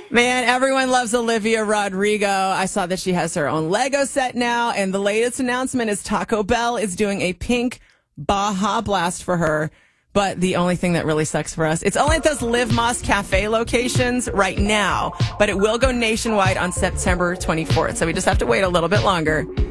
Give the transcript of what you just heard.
Man, everyone loves Olivia Rodrigo. I saw that she has her own Lego set now, and the latest announcement is Taco Bell is doing a pink Baja Blast for her. But the only thing that really sucks for us, it's only at those Live Moss Cafe locations right now, but it will go nationwide on September 24th. So we just have to wait a little bit longer.